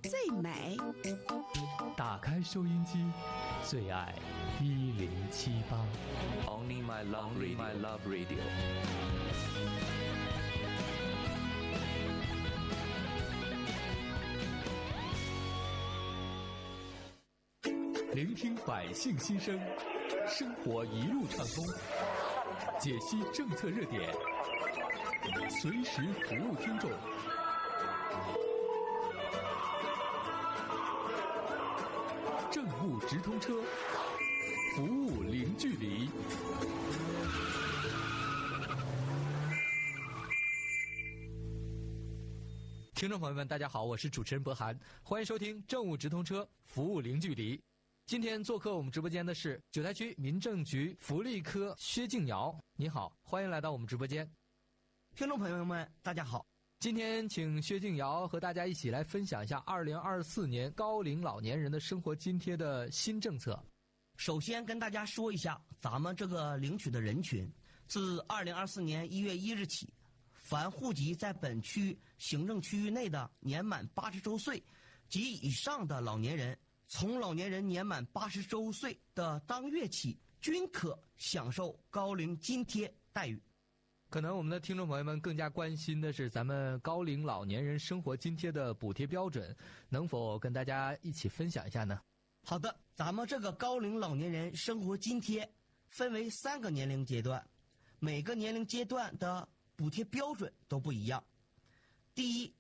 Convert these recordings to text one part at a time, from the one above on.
最美。 打开收音机，最爱1078。 Only my love radio. My love radio. 聆听百姓心声，生活一路畅通，解析政策热点，随时服务听众。政务直通车，服务零距离。听众朋友们，大家好，我是主持人博涵，欢迎收听政务直通车，服务零距离。今天做客我们直播间的是九台区民政局福利科薛静瑶，你好，欢迎来到我们直播间。 听众朋友们，大家好。 今天请薛静瑶和大家一起来分享一下2024年高龄老年人的生活津贴的新政策。 首先跟大家说一下，咱们这个领取的人群，自2024年1月1日起，凡户籍在本区行政区域内的年满80周岁及以上的老年人，从老年人年满80周岁的当月起，均可享受高龄津贴待遇。 可能我们的听众朋友们更加关心的是咱们高龄老年人生活津贴的补贴标准，能否跟大家一起分享一下呢？ 好的，咱们这个高龄老年人生活津贴分为3个年龄阶段，每个年龄阶段的补贴标准都不一样。第一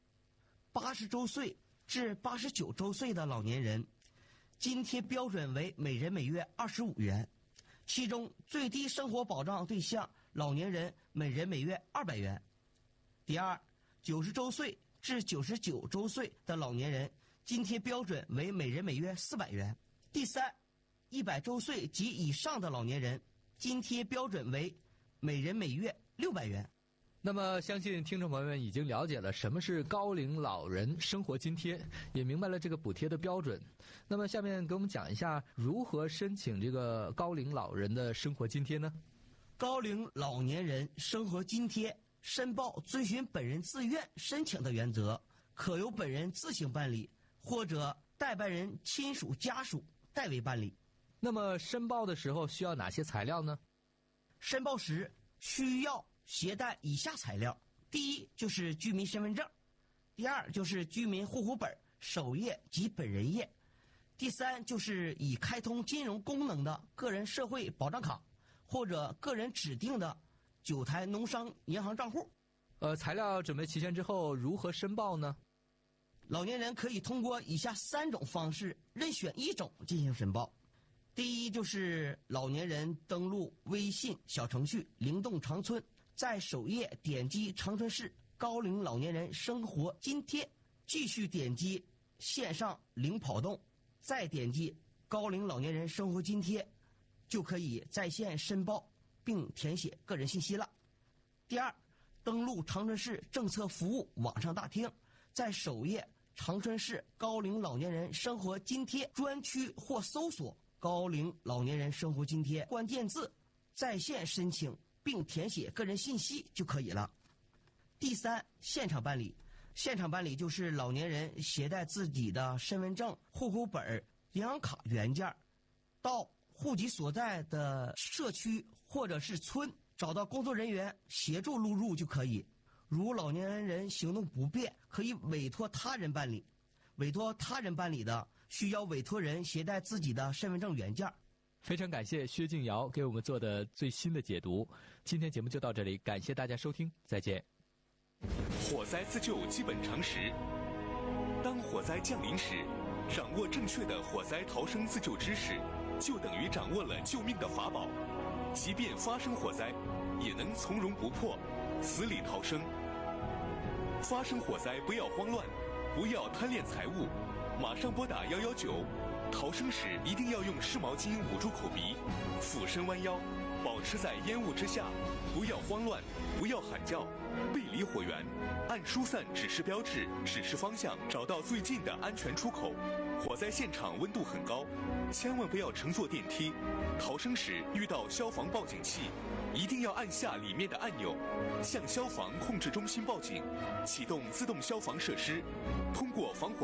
，80周岁至89周岁的老年人，津贴标准为每人每月25元，其中最低生活保障对象老年人每人每月200元。第二，90周岁至99周岁的老年人，津贴标准为每人每月400元。第三，100周岁及以上的老年人，津贴标准为每人每月600元。 那么相信听众朋友们已经了解了什么是高龄老人生活津贴，也明白了这个补贴的标准。那么下面给我们讲一下如何申请这个高龄老人的生活津贴呢？ 高龄老年人生活津贴申报遵循本人自愿申请的原则，可由本人自行办理，或者代办人亲属家属代为办理。 那么申报的时候需要哪些材料呢？ 申报时需要携带以下材料：第一就是居民身份证，第二就是居民户口本、首页及本人页，第三就是已开通金融功能的个人社会保障卡或者个人指定的9台农商银行账户。 材料准备齐全之后如何申报呢？ 老年人可以通过以下3种方式任选一种进行申报。第一就是老年人登录微信小程序灵动长春，在首页点击长春市高龄老年人生活津贴，继续点击线上零跑动，再点击高龄老年人生活津贴，就可以在线申报并填写个人信息了。第二，登录长春市政策服务网上大厅，在首页长春市高龄老年人生活津贴专区或搜索高龄老年人生活津贴关键字，在线申请并填写个人信息就可以了。第三，现场办理。现场办理就是老年人携带自己的身份证、户口本、银行卡原件，到户籍所在的社区或者是村找到工作人员协助录入就可以。如老年人行动不便，可以委托他人办理。委托他人办理的，需要委托人携带自己的身份证原件。 非常感谢薛静瑶给我们做的最新的解读。今天节目就到这里，感谢大家收听，再见。 火灾自救基本常识：当火灾降临时，掌握正确的火灾逃生自救知识，就等于掌握了救命的法宝。即便发生火灾，也能从容不迫，死里逃生。发生火灾不要慌乱，不要贪恋财物，马上拨打119。逃生时一定要用湿毛巾捂住口鼻，俯身弯腰，保持在烟雾之下，不要慌乱，不要喊叫，背离火源，按疏散指示标志指示方向，找到最近的安全出口。火灾现场温度很高，千万不要乘坐电梯。逃生时遇到消防报警器，一定要按下里面的按钮，向消防控制中心报警，启动自动消防设施，通过防火